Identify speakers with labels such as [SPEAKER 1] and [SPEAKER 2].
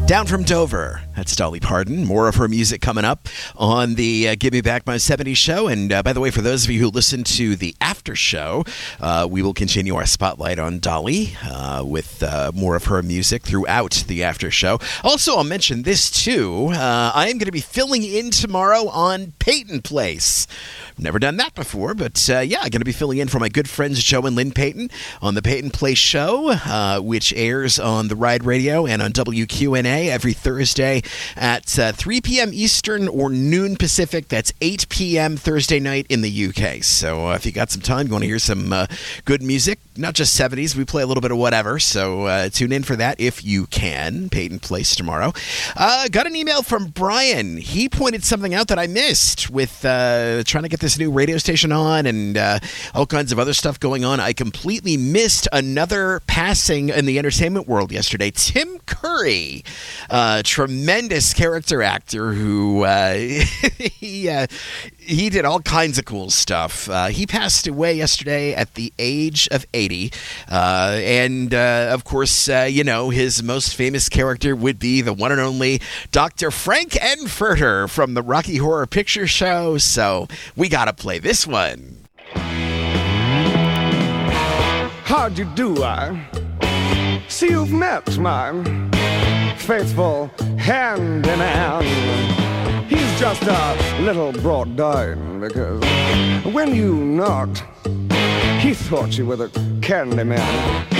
[SPEAKER 1] Down from Dover. That's Dolly Parton. More of her music coming up on the Give Me Back My 70s show. And by the way, for those of you who listen to the after show, we will continue our spotlight on Dolly with more of her music throughout the after show. Also, I'll mention this too. I am going to be filling in tomorrow on Peyton Place. Never done that before, but I'm going to be filling in for my good friends Joe and Lynn Peyton on the Peyton Place show, which airs on the Ride Radio and on WQNA every Thursday at 3 p.m. Eastern or noon Pacific. That's 8 p.m. Thursday night in the UK. So if you got some time, you want to hear some good music, not just 70s, we play a little bit of whatever. So tune in for that if you can. Peyton Place tomorrow. Got an email from Brian. He pointed something out that I missed with trying to get this new radio station on and all kinds of other stuff going on. I completely missed another passing in the entertainment world yesterday. Tim Curry, tremendous character actor who he did all kinds of cool stuff. He passed away yesterday at the age of 80. And of course, his most famous character would be the one and only Dr. Frank Enfurter from the Rocky Horror Picture Show. So we got to play this one.
[SPEAKER 2] How'd you do, I see you've met my faithful hand-in-hand. He's just a little brought down because when you knocked, he thought you were the candy man.